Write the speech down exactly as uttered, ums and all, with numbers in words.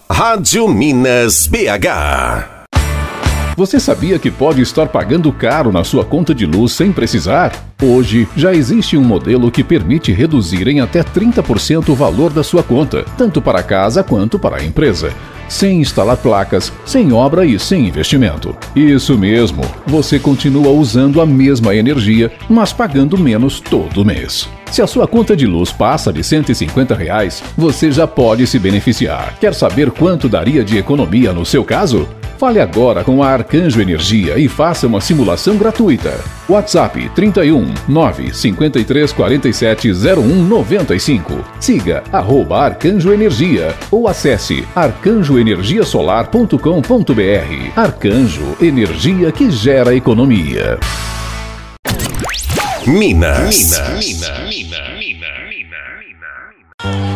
Rádio Minas B H. Você sabia que pode estar pagando caro na sua conta de luz sem precisar? Hoje, já existe um modelo que permite reduzir em até trinta por cento o valor da sua conta, tanto para a casa quanto para a empresa, sem instalar placas, sem obra e sem investimento. Isso mesmo, você continua usando a mesma energia, mas pagando menos todo mês. Se a sua conta de luz passa de cento e cinquenta reais, você já pode se beneficiar. Quer saber quanto daria de economia no seu caso? Fale agora com a Arcanjo Energia e faça uma simulação gratuita. WhatsApp trinta e um, nove, cinquenta e três, quarenta e sete, zero um, noventa e cinco. Siga arroba Arcanjo Energia ou acesse arcanjo energia solar ponto com ponto br. Arcanjo, energia que gera economia. Minas. Minas. Minas. Minas. Minas.